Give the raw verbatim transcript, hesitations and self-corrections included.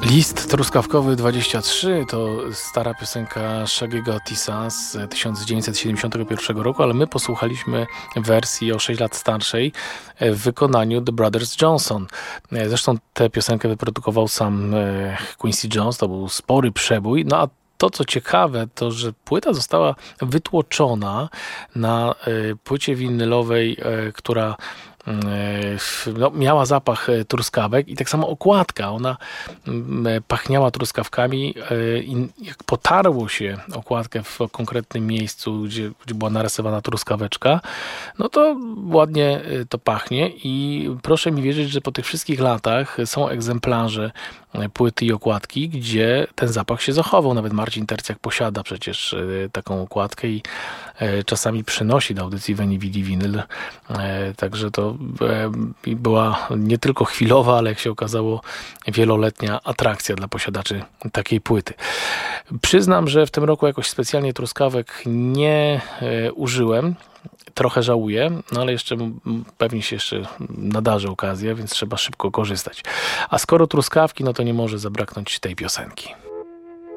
List truskawkowy dwadzieścia trzy to stara piosenka Shaggy'ego Otisa z tysiąc dziewięćset siedemdziesiątego pierwszego roku, ale my posłuchaliśmy wersji o sześć lat starszej w wykonaniu The Brothers Johnson. Zresztą tę piosenkę wyprodukował sam Quincy Jones, to był spory przebój, no a to, co ciekawe, to, że płyta została wytłoczona na płycie winylowej, która no, miała zapach truskawek i tak samo okładka, ona pachniała truskawkami i jak potarło się okładkę w konkretnym miejscu, gdzie, gdzie była narysowana truskaweczka, no to ładnie to pachnie i proszę mi wierzyć, że po tych wszystkich latach są egzemplarze płyty i okładki, gdzie ten zapach się zachował. Nawet Marcin Tercjak posiada przecież taką okładkę i czasami przynosi do audycji Venividi Vinyl. Także to była nie tylko chwilowa, ale jak się okazało wieloletnia atrakcja dla posiadaczy takiej płyty. Przyznam, że w tym roku jakoś specjalnie truskawek nie użyłem. Trochę żałuję, no ale jeszcze pewnie się jeszcze nadarzy okazja, więc trzeba szybko korzystać. A skoro truskawki, no to nie może zabraknąć tej piosenki.